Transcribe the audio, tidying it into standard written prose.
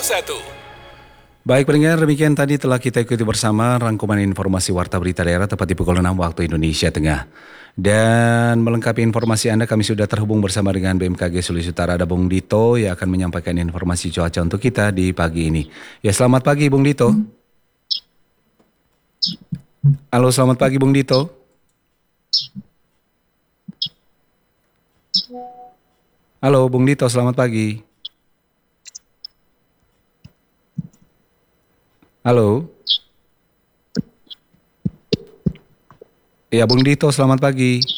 Baik pendengar, demikian tadi telah kita ikuti bersama rangkuman informasi Warta Berita Daerah tepat di pukul 6 waktu Indonesia Tengah. Dan melengkapi informasi Anda, kami sudah terhubung bersama dengan BMKG Sulawesi Utara, ada Bung Dito yang akan menyampaikan informasi cuaca untuk kita di pagi ini. Ya, selamat pagi Bung Dito. Halo, selamat pagi Bung Dito. Halo Bung Dito, selamat pagi. Halo. Ya Bung Dito, selamat pagi.